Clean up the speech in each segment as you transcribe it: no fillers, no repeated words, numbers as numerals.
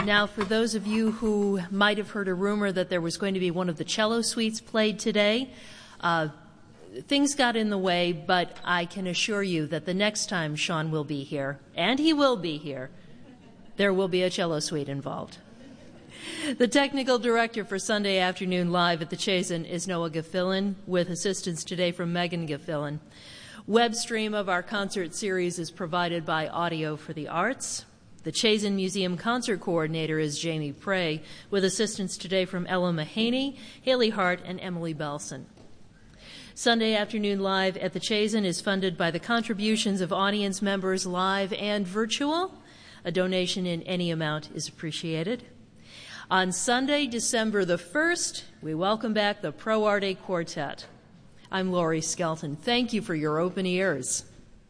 Now, for those of you who might have heard a rumor that there was going to be one of the cello suites played today, things got in the way, but I can assure you that the next time Sean will be here, and he will be here, there will be a cello suite involved. The technical director for Sunday Afternoon Live at the Chazen is Noah Gaffilin, with assistance today from Megan Gaffilin. Web stream of our concert series is provided by Audio for the Arts. The Chazen Museum concert coordinator is Jamie Prey, with assistance today from Ella Mahaney, Haley Hart, and Emily Belson. Sunday Afternoon Live at the Chazen is funded by the contributions of audience members live and virtual. A donation in any amount is appreciated. On Sunday, December the 1st, we welcome back the Pro Arte Quartet. I'm Laurie Skelton. Thank you for your open ears.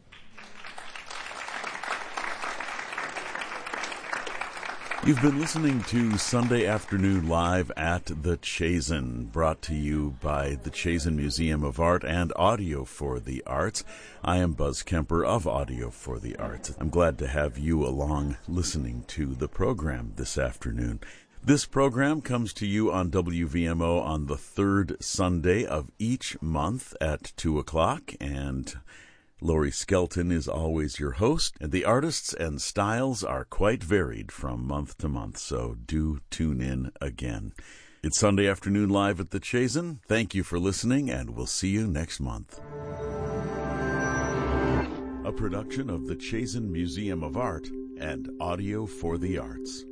You've been listening to Sunday Afternoon Live at the Chazen, brought to you by the Chazen Museum of Art and Audio for the Arts. I am Buzz Kemper of Audio for the Arts. I'm glad to have you along listening to the program this afternoon. This program comes to you on WVMO on the third Sunday of each month at 2 o'clock, and Laurie Skelton is always your host, and the artists and styles are quite varied from month to month, so do tune in again. It's Sunday Afternoon Live at the Chazen. Thank you for listening, and we'll see you next month. A production of the Chazen Museum of Art and Audio for the Arts.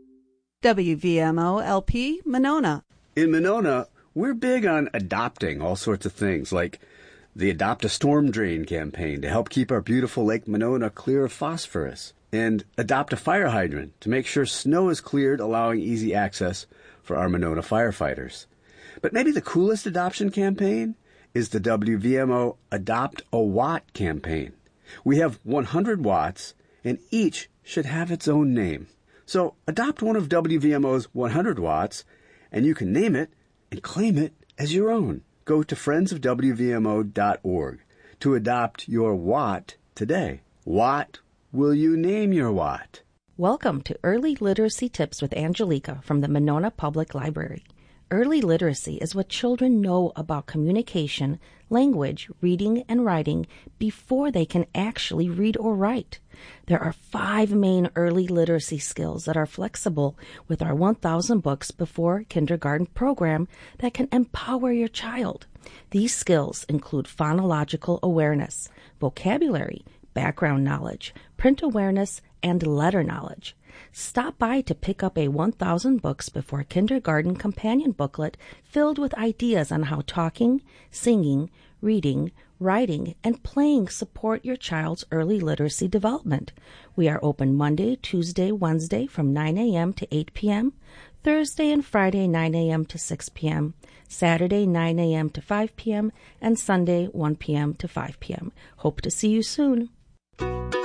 WVMO LP Monona. In Monona, we're big on adopting all sorts of things, like the Adopt a Storm Drain campaign to help keep our beautiful Lake Monona clear of phosphorus, and Adopt a Fire Hydrant to make sure snow is cleared, allowing easy access for our Monona firefighters. But maybe the coolest adoption campaign is the WVMO Adopt a Watt campaign. We have 100 watts, and each should have its own name. So adopt one of WVMO's 100 watts, and you can name it and claim it as your own. Go to friendsofwvmo.org to adopt your watt today. What will you name your watt? Welcome to Early Literacy Tips with Angelica from the Monona Public Library. Early literacy is what children know about communication, language, reading, and writing before they can actually read or write. There are 5 main early literacy skills that are flexible with our 1,000 Books Before Kindergarten program that can empower your child. These skills include phonological awareness, vocabulary, background knowledge, print awareness, and letter knowledge. Stop by to pick up a 1,000 Books Before Kindergarten companion booklet filled with ideas on how talking, singing, reading, writing, and playing support your child's early literacy development. We are open Monday, Tuesday, Wednesday from 9 a.m. to 8 p.m., Thursday and Friday 9 a.m. to 6 p.m., Saturday 9 a.m. to 5 p.m., and Sunday 1 p.m. to 5 p.m. Hope to see you soon.